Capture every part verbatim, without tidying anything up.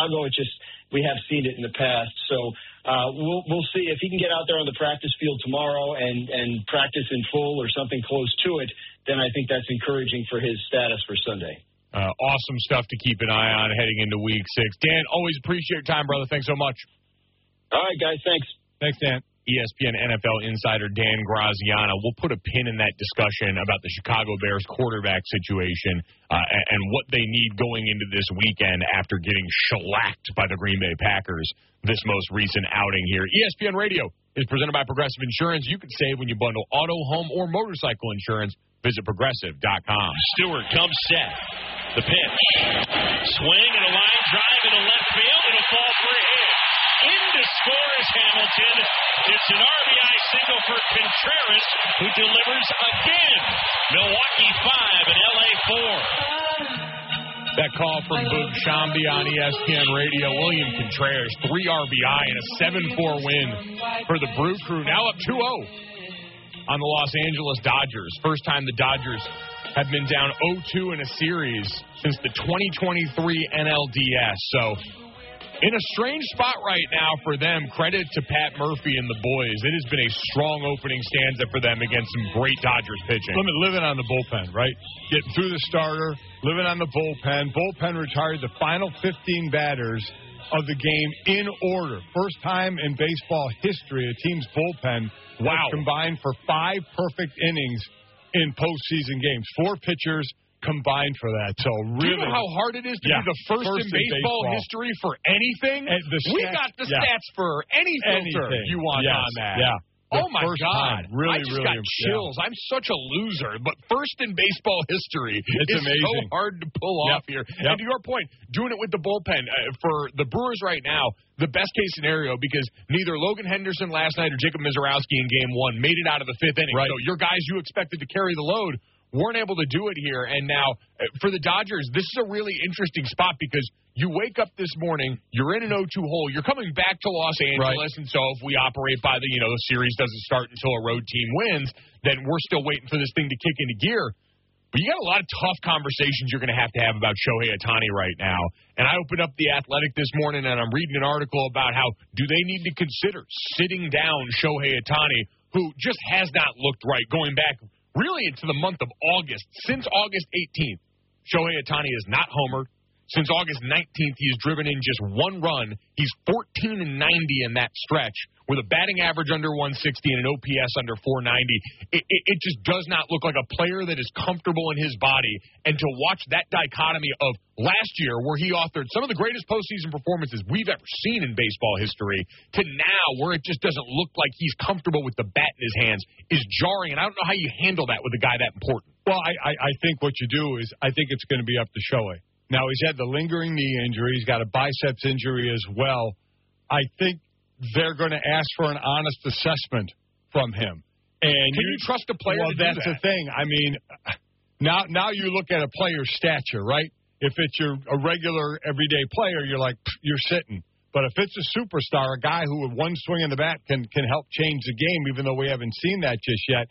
Chicago. It's just we have seen it in the past. So uh, we'll we'll see if he can get out there on the practice field tomorrow and, and practice in full or something close to it. Then I think that's encouraging for his status for Sunday. Uh, awesome stuff to keep an eye on heading into Week Six. Dan, always appreciate your time, brother. Thanks so much. All right, guys. Thanks. Thanks, Dan. E S P N N F L insider Dan Graziano. We'll put a pin in that discussion about the Chicago Bears quarterback situation uh, and, and what they need going into this weekend after getting shellacked by the Green Bay Packers this most recent outing here. E S P N Radio is presented by Progressive Insurance. You can save when you bundle auto, home, or motorcycle insurance. Visit Progressive dot com. Stewart comes set. The pitch. Swing and a line drive into left field. It'll fall for a hit. In to score is Hamilton. It's an R B I single for Contreras, who delivers again. Milwaukee five and L A four. That call from Boog Shambi on E S P N Radio. William Contreras, three R B I and a seven four win for the Brew Crew. Now up two oh on the Los Angeles Dodgers. First time the Dodgers have been down oh two in a series since the twenty twenty-three N L D S. So in a strange spot right now for them. Credit to Pat Murphy and the boys. It has been a strong opening stanza for them against some great Dodgers pitching. Living on the bullpen, right? Getting through the starter, living on the bullpen. Bullpen retired the final fifteen batters of the game in order. First time in baseball history a team's bullpen wow. combined for five perfect innings in postseason games. Four pitchers combined for that. So really, do you know how hard it is to yeah, be the first, first in baseball, baseball history for anything? The we stats, got the yeah. stats for any filter Anything. you want yes. on that. Yeah. Oh, my God. Really, I just really, got chills. Yeah. I'm such a loser. But first in baseball history it's is amazing. so hard to pull yep. off here. Yep. And to your point, doing it with the bullpen, uh, for the Brewers right now, the best-case scenario, because neither Logan Henderson last night or Jacob Mizorowski in Game one made it out of the fifth inning. Right. So your guys you expected to carry the load weren't able to do it here. And now, uh, for the Dodgers, this is a really interesting spot because you wake up this morning, you're in an oh two hole, you're coming back to Los Angeles, right. and so if we operate by the, you know, the series doesn't start until a road team wins, then we're still waiting for this thing to kick into gear. But you got a lot of tough conversations you're going to have to have about Shohei Ohtani right now. And I opened up The Athletic this morning, and I'm reading an article about how do they need to consider sitting down Shohei Ohtani, who just has not looked right going back really into the month of August. Since August eighteenth, Shohei Ohtani has not homered. Since August nineteenth, he has driven in just one run. He's fourteen and ninety in that stretch with a batting average under one sixty and an O P S under four ninety. It, it, it just does not look like a player that is comfortable in his body. And to watch that dichotomy of last year where he authored some of the greatest postseason performances we've ever seen in baseball history to now where it just doesn't look like he's comfortable with the bat in his hands is jarring. And I don't know how you handle that with a guy that important. Well, I, I, I think what you do is I think it's going to be up to Shohei. Now, he's had the lingering knee injury. He's got a biceps injury as well. I think they're going to ask for an honest assessment from him. And Can you, you trust a player well, to do that's that? the thing. I mean, now now you look at a player's stature, right? If it's your a regular, everyday player, you're like, you're sitting. But if it's a superstar, a guy who with one swing of the bat can, can help change the game, even though we haven't seen that just yet,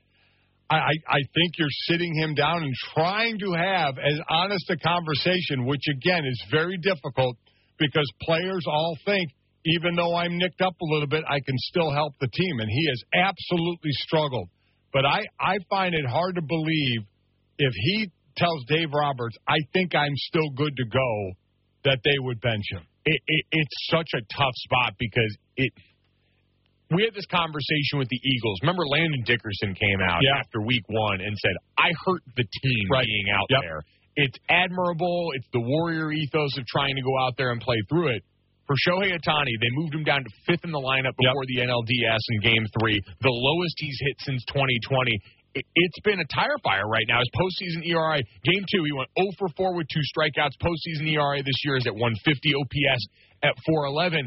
I, I think you're sitting him down and trying to have as honest a conversation, which, again, is very difficult because players all think, even though I'm nicked up a little bit, I can still help the team. And he has absolutely struggled. But I, I find it hard to believe if he tells Dave Roberts, I think I'm still good to go, that they would bench him. It, it, it's such a tough spot because it – we had this conversation with the Eagles. Remember, Landon Dickerson came out yeah. after week one and said, I hurt the team right. being out yep. there. It's admirable. It's the Warrior ethos of trying to go out there and play through it. For Shohei Ohtani, they moved him down to fifth in the lineup before yep. the N L D S in Game three, the lowest he's hit since twenty twenty. It, it's been a tire fire right now. His postseason E R A, Game two, he went oh for four with two strikeouts. Postseason E R A this year is at one fifty, O P S at four eleven.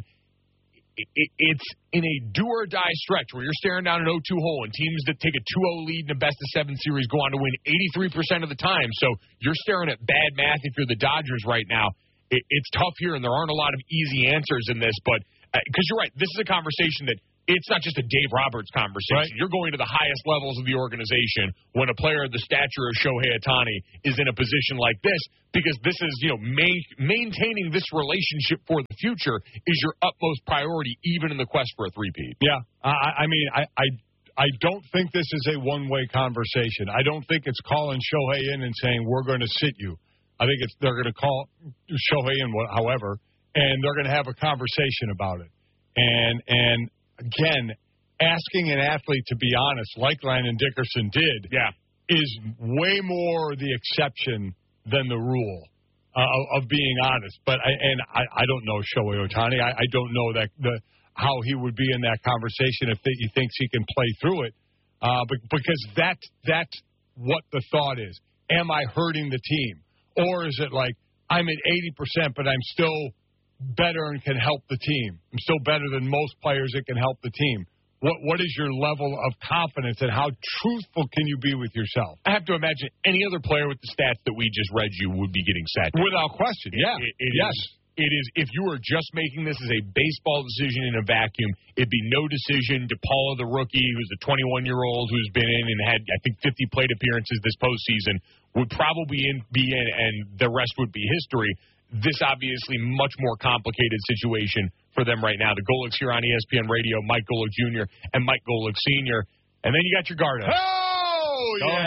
It's in a do-or-die stretch where you're staring down an oh two hole, and teams that take a two oh lead in a best-of-seven series go on to win eighty-three percent of the time. So you're staring at bad math if you're the Dodgers right now. It's tough here, and there aren't a lot of easy answers in this. But because uh, you're right, this is a conversation that it's not just a Dave Roberts conversation. Right. You're going to the highest levels of the organization when a player of the stature of Shohei Ohtani is in a position like this, because this is, you know, main, maintaining this relationship for the future is your utmost priority, even in the quest for a three-peat. Yeah. I, I mean, I, I I don't think this is a one-way conversation. I don't think it's calling Shohei in and saying, we're going to sit you. I think it's they're going to call Shohei in, however, and they're going to have a conversation about it. And, and, Again, asking an athlete to be honest, like Landon Dickerson did, yeah. is way more the exception than the rule uh, of being honest. But I, and I, I don't know Shohei Ohtani. I, I don't know that the how he would be in that conversation if he thinks he can play through it. Uh, but, because that that's what the thought is. Am I hurting the team, or is it like I'm at eighty percent, but I'm still better and can help the team? I'm still better than most players that can help the team. What What is your level of confidence, and how truthful can you be with yourself? I have to imagine any other player with the stats that we just read you would be getting set. Without question, yeah. It, it yes. Is, it is. If you were just making this as a baseball decision in a vacuum, it'd be no decision. DePaula, the rookie, who's a twenty-one-year-old who's been in and had, I think, fifty plate appearances this postseason, would probably in, be in, and the rest would be history. This obviously much more complicated situation for them right now. The Golics here on E S P N Radio, Mike Golic Junior and Mike Golic Senior And then you got your guard up. Oh, Go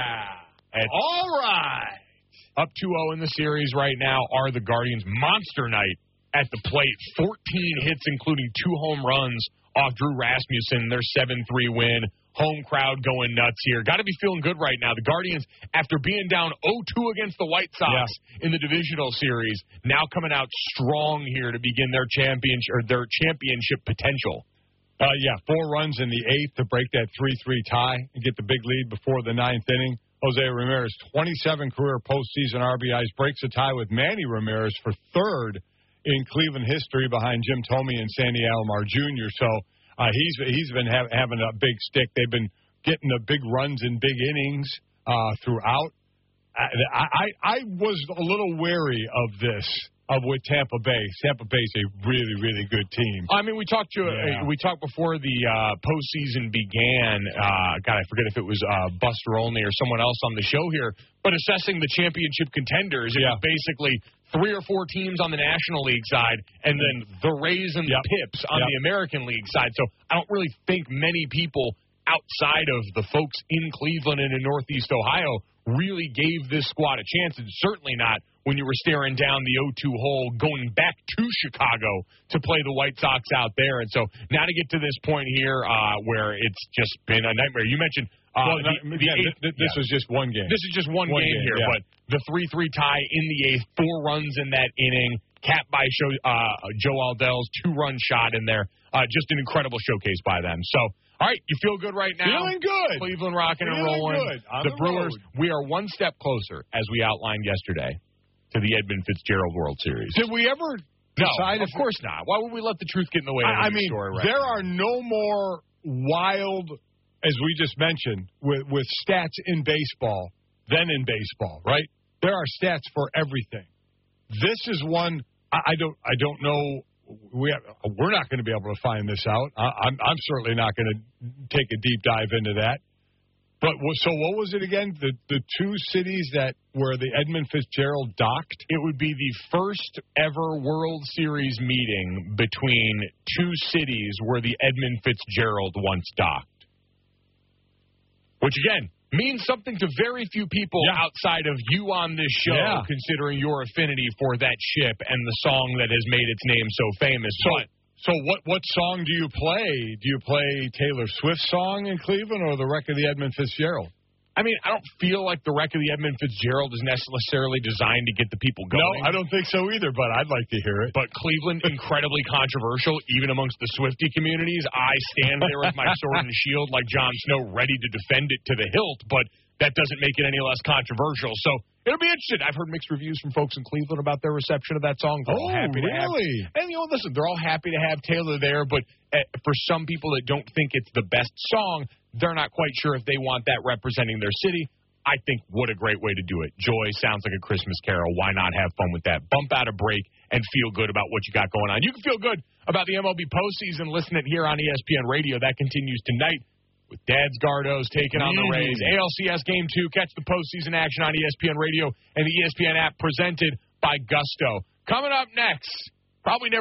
yeah. All right. Up two oh in the series right now are the Guardians. Monster night at the plate. fourteen hits, including two home runs off Drew Rasmussen. Their seven three win. Home crowd going nuts here. Got to be feeling good right now. The Guardians, after being down oh two against the White Sox yeah. in the divisional series, now coming out strong here to begin their championship or their championship potential. Uh, yeah, four runs in the eighth to break that three three tie and get the big lead before the ninth inning. Jose Ramirez, twenty-seven career postseason R B Is, breaks a tie with Manny Ramirez for third in Cleveland history behind Jim Thome and Sandy Alomar Junior So uh, he's he's been ha- having a big stick. They've been getting the big runs in big innings uh, throughout. I, I I was a little wary of this. Of with Tampa Bay. Tampa Bay's a really, really good team. I mean, we talked to yeah. uh, we talked before the uh, postseason began. Uh, God, I forget if it was uh, Buster Olney or someone else on the show here. But assessing the championship contenders, it yeah. was basically three or four teams on the National League side, and then the Rays and yep. the Pips on yep. the American League side. So I don't really think many people outside of the folks in Cleveland and in Northeast Ohio really gave this squad a chance, and certainly not when you were staring down the oh two hole going back to Chicago to play the White Sox out there. And so now to get to this point here uh, where it's just been a nightmare. You mentioned uh, well, the, no, the yeah, eighth, this, this yeah. was just one game. This is just one, one game, game here, yeah. but the three three tie in the eighth, four runs in that inning, capped by show, uh, Joe Aldell's two-run shot in there. Uh, just an incredible showcase by them. So, all right, you feel good right now? Feeling good. Cleveland rocking and Feeling rolling. Good. On the, the Brewers, road. we are one step closer, as we outlined yesterday, to the Edmund Fitzgerald World Series. Did we ever No, decide? of course not. Why would we let the truth get in the way of I, I the mean, story right there now? are no more wild, as we just mentioned, with, with stats in baseball than in baseball, right? There are stats for everything. This is one I, I don't I don't know. We have, we're not going to be able to find this out. I, I'm I'm certainly not going to take a deep dive into that. But so what was it again? The the two cities that where the Edmund Fitzgerald docked? It would be the first ever World Series meeting between two cities where the Edmund Fitzgerald once docked. Which, again, means something to very few people yeah. outside of you on this show, yeah. considering your affinity for that ship and the song that has made its name so famous. So, but so what, what song do you play? Do you play Taylor Swift's song in Cleveland or the wreck of the Edmund Fitzgerald? I mean, I don't feel like the wreck of the Edmund Fitzgerald is necessarily designed to get the people going. No, I don't think so either, but I'd like to hear it. But Cleveland, incredibly controversial, even amongst the Swiftie communities. I stand there with my sword and shield like Jon Snow, ready to defend it to the hilt, but that doesn't make it any less controversial. So it'll be interesting. I've heard mixed reviews from folks in Cleveland about their reception of that song. They're oh, all happy to really? have, and, you know, listen, they're all happy to have Taylor there, but uh, for some people that don't think it's the best song, they're not quite sure if they want that representing their city. I think what a great way to do it. Joy sounds like a Christmas carol. Why not have fun with that? Bump out a break and feel good about what you got going on. You can feel good about the M L B postseason listening here on E S P N Radio. That continues tonight with Dad's Gardos taking on the Rays. A L C S Game two. Catch the postseason action on E S P N Radio and the E S P N app presented by Gusto. Coming up next, probably never